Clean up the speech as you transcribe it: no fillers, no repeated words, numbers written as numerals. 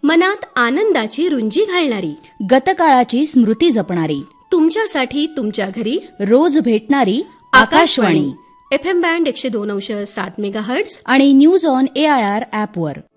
मनात आनंदाची रुंजी घालणारी, गतकाळाची स्मृती जपणारी, तुमच्यासाठी तुमच्या घरी रोज भेटणारी आकाशवाणी. FM बँड 102.7 मेगाहर्ट्झ आणि न्यूज ऑन AIR ॲपवर.